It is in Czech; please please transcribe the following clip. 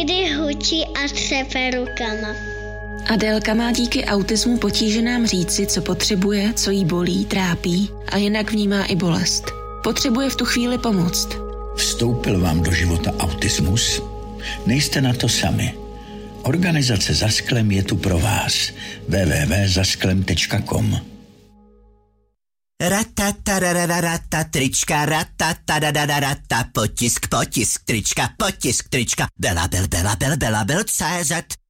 kdy hučí a třepe rukama. Adélka má díky autismu potíže nám říci, co potřebuje, co jí bolí, trápí a jinak vnímá i bolest. Potřebuje v tu chvíli pomoct. Vstoupil vám do života autismus? Nejste na to sami. Organizace Za sklem je tu pro vás. www.zasklem.com. Ratatarararata, trička, ratatarararata, potisk, trička, Bela, CZ.